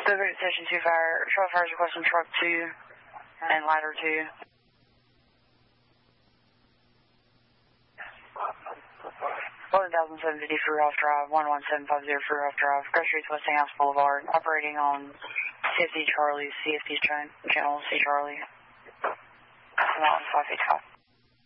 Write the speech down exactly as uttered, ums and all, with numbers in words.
Liberty Station two Fire, Truck Fire is requesting Truck two and Ladder two. eleven thousand seven hundred fifty Fruithouse Drive, one one seven five zero Fruithouse Drive, Grass Streets, Westinghouse Boulevard, operating on C F D Charlie, C F D channel, C Charlie, Mountain five eight five.